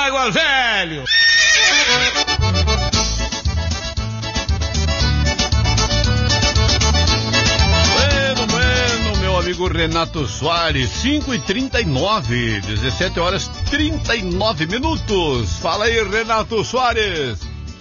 Bagual Velho. Bueno, meu amigo Renato Soares, 5h39, 17 horas 39 minutos. Fala aí, Renato Soares.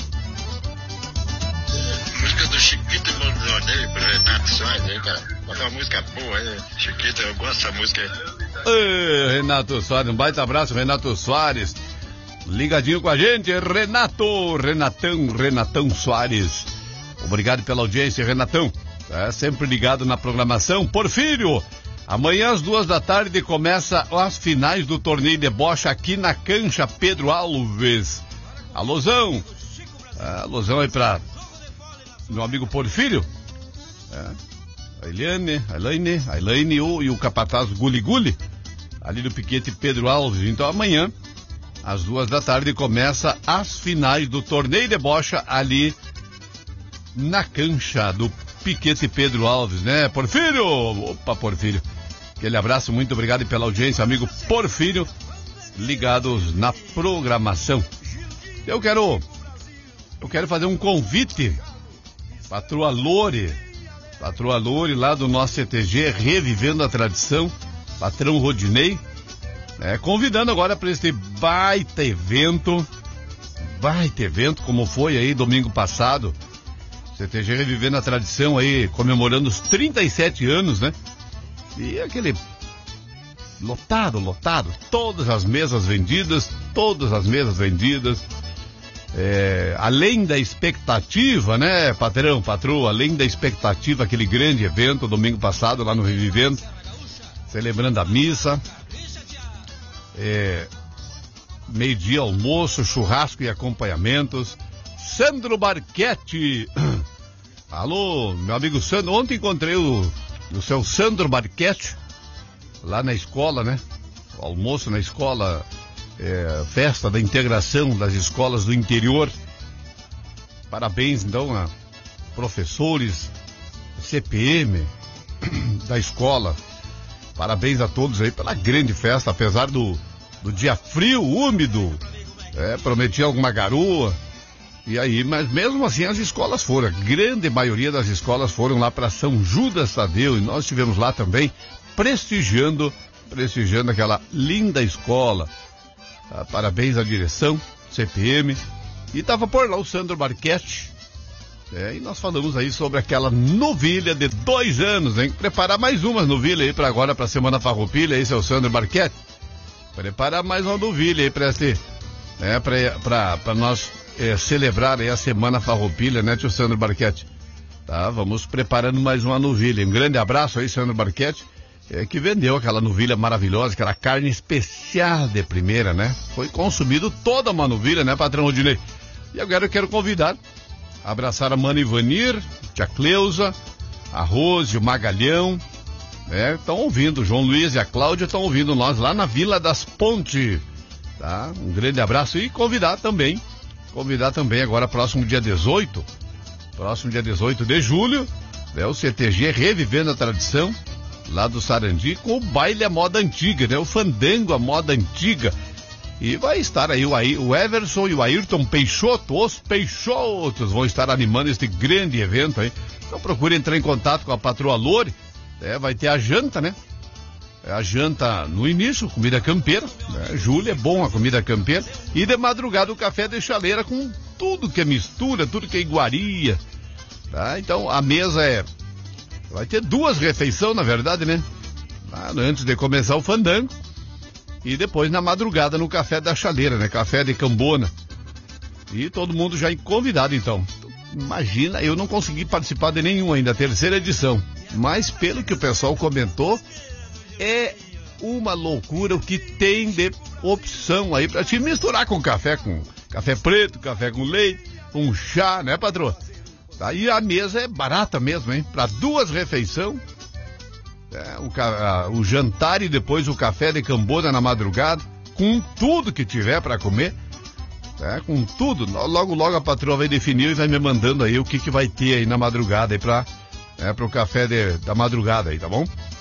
Música do Chiquito e Mondonei pro Renato Soares aí, cara. Bota uma música boa aí, Chiquito, eu gosto dessa música aí. Renato Soares, um baita abraço, Renato Soares. Ligadinho com a gente, Renatão Soares. Obrigado pela audiência, Renatão. Sempre ligado na programação. Porfírio, amanhã às 14h começa as finais do torneio de bocha aqui na cancha Pedro Alves. Alôzão. Alôzão aí pra meu amigo Porfírio. A Elaine e o capataz Guli, ali do piquete Pedro Alves. Então amanhã, às 14h, começa as finais do torneio de bocha ali na cancha do piquete Pedro Alves, né, Porfírio? Opa, Porfírio. Aquele abraço, muito obrigado pela audiência, amigo Porfírio, ligados na programação. Eu quero fazer um convite, Patroa Lore lá do nosso CTG, revivendo a tradição, patrão Rodinei, convidando agora para este baita evento, como foi aí domingo passado, CTG revivendo a tradição aí, comemorando os 37 anos, né? E aquele lotado, todas as mesas vendidas, além da expectativa, né, patroa, além da expectativa, aquele grande evento domingo passado lá no Revivendo, celebrando a missa, meio-dia almoço, churrasco e acompanhamentos. Sandro Barquete, alô, meu amigo Sandro, ontem encontrei o seu Sandro Barquete lá na escola, né, o almoço na escola, festa da integração das escolas do interior. Parabéns então a professores, CPM da escola, parabéns a todos aí pela grande festa, apesar do dia frio, úmido, prometia alguma garoa. E aí, mas mesmo assim as escolas foram, a grande maioria das escolas foram lá para São Judas Tadeu, e nós estivemos lá também prestigiando aquela linda escola. Parabéns à direção, CPM, e estava por lá o Sandro Barquete, e nós falamos aí sobre aquela novilha de 2 anos, hein? Preparar mais uma novilha aí para agora, para a Semana Farroupilha, esse é o Sandro Barquete, preparar mais uma novilha aí para nós celebrar aí a Semana Farroupilha, né, tio Sandro Barquete? Tá, vamos preparando mais uma novilha. Um grande abraço aí, Sandro Barquete, que vendeu aquela novilha maravilhosa, aquela carne especial de primeira, né? Foi consumido toda uma novilha, né, patrão Rodinei? E agora eu quero convidar, abraçar a Mana Ivanir, tia Cleusa, a Rose, o Magalhão, estão ouvindo, o João Luiz e a Cláudia estão ouvindo nós lá na Vila das Pontes, tá? Um grande abraço e convidar também agora, próximo dia 18 de julho, o CTG revivendo a tradição lá do Sarandi com o baile à moda antiga, né? O fandango à moda antiga. E vai estar aí o Everson e o Ayrton Peixoto, os Peixotos vão estar animando este grande evento aí. Então procure entrar em contato com a patroa Lore, vai ter a janta, né? A janta no início, comida campeira, né? Júlia, é bom a comida campeira. E de madrugada o café de chaleira com tudo que é mistura, tudo que é iguaria, tá? Então a mesa vai ter 2 refeições, na verdade, né? Antes de começar o fandango e depois na madrugada no café da chaleira, né? Café de cambona. E todo mundo já convidado, então. Imagina, eu não consegui participar de nenhum ainda, a 3ª edição. Mas pelo que o pessoal comentou, é uma loucura o que tem de opção aí pra te misturar com café preto, café com leite, com chá, né, patroa? Tá? E a mesa é barata mesmo, hein? Para 2 refeições, o jantar e depois o café de cambona na madrugada, com tudo que tiver para comer, com tudo. Logo a patroa vai definir e vai me mandando aí o que vai ter aí na madrugada aí pro café da madrugada aí, tá bom?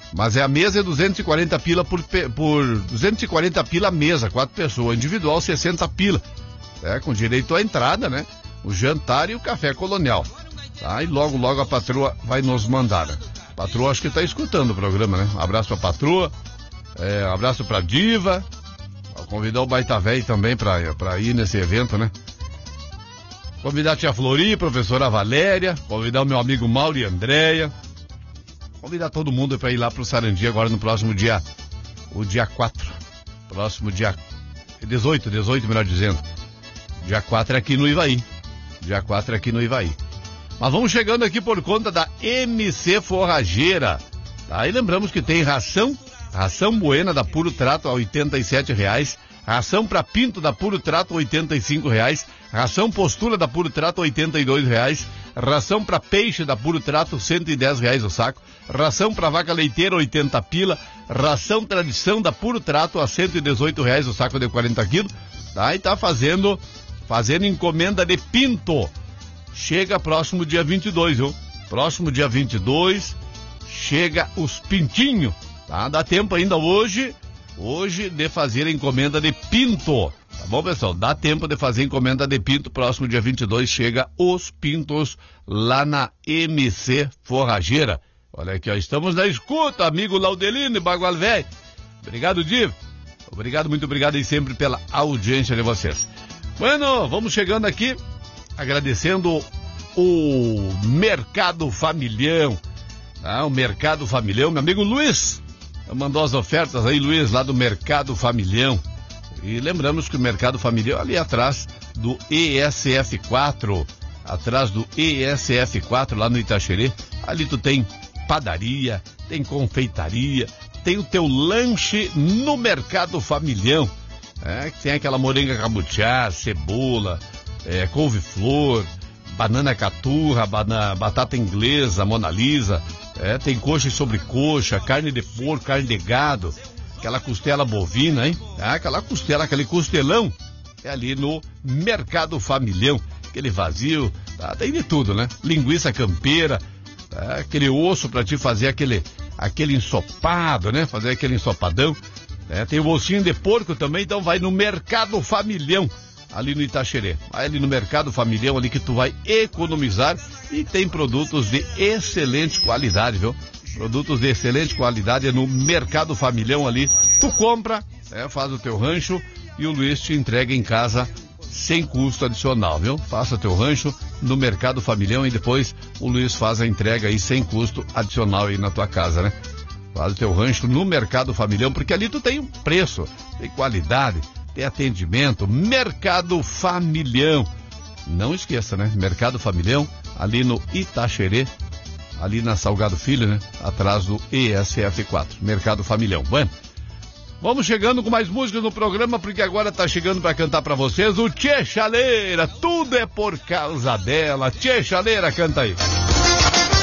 Mas a mesa é 240 pila por 240 pila a mesa, 4 pessoas. Individual, 60 pila. Com direito à entrada, né? O jantar e o café colonial. Tá? E logo, logo a patroa vai nos mandar, né? A patroa acho que tá escutando o programa, né? Um abraço pra patroa. Um abraço pra Diva. Vou convidar o Baita Véi também pra ir nesse evento, né? Convidar a tia Flori, professora Valéria. Convidar o meu amigo Mauro e Andréia. Convidar todo mundo para ir lá pro Sarandi agora no próximo dia, o dia 4. Próximo dia 18, melhor dizendo. Dia 4 é aqui no Ivaí. Dia 4 é aqui no Ivaí. Mas vamos chegando aqui por conta da MC Forrageira. Tá? E lembramos que tem ração buena da Puro Trato a R$ 87,00. Ração para pinto da Puro Trato, R$ 85,00. Ração postura da Puro Trato, R$ 82,00. Ração para peixe da Puro Trato, R$ 110,00 o saco. Ração para vaca leiteira, 80 pila. Ração tradição da Puro Trato, a R$ 118,00 o saco de 40 quilos. Tá? E tá fazendo encomenda de pinto. Chega próximo dia 22, viu? Próximo dia 22, chega os pintinhos. Tá? Dá tempo ainda hoje de fazer a encomenda de pinto. Tá bom, pessoal? Dá tempo de fazer a encomenda de pinto. Próximo dia 22 chega os pintos lá na MC Forrageira. Olha aqui, ó, estamos na escuta, amigo Laudelino e Bagual Velho. Obrigado, Div. Obrigado, muito obrigado e sempre pela audiência de vocês. Bueno, vamos chegando aqui, agradecendo o Mercado Familhão. Tá? O Mercado Familhão, meu amigo Luiz. Mandou as ofertas aí, Luiz, lá do Mercado Familhão. E lembramos que o Mercado Familhão ali atrás do ESF4, lá no Itaxerê, ali tu tem padaria, tem confeitaria, tem o teu lanche no Mercado Familhão. Que tem aquela morenga cabuchá, cebola, couve-flor, banana caturra, batata inglesa, Mona Lisa. Tem coxa e sobrecoxa, carne de porco, carne de gado, aquela costela bovina, hein? Aquele costelão é ali no Mercado Familhão, aquele vazio, tá? Tem de tudo, né? Linguiça campeira, tá? Aquele osso pra te fazer aquele ensopado, né? Fazer aquele ensopadão. Tem o ossinho de porco também, então vai no Mercado Familhão, ali no Itaxerê. Vai ali no Mercado Familhão, ali que tu vai economizar e tem produtos de excelente qualidade, viu? Produtos de excelente qualidade no Mercado Familhão ali. Tu compra, faz o teu rancho e o Luiz te entrega em casa sem custo adicional, viu? Faça teu rancho no Mercado Familhão e depois o Luiz faz a entrega aí sem custo adicional aí na tua casa, né? Faz o teu rancho no Mercado Familhão, porque ali tu tem preço, tem qualidade, tem atendimento. Mercado Familhão. Não esqueça, né? Mercado Familhão, ali no Itaxerê, ali na Salgado Filho, né? Atrás do ESF4. Mercado Familhão. Bueno, vamos chegando com mais músicas no programa, porque agora tá chegando para cantar para vocês o Tchê Chaleira. Tudo é por causa dela. Tchê Chaleira, canta aí.